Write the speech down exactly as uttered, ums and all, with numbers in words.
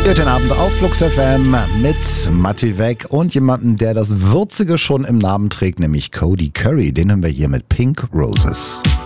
Hört den Abend auf Flux F M mit Matti Weg und jemanden, der das Würzige schon im Namen trägt, nämlich Cody Curry. Den haben wir hier mit Pink Roses.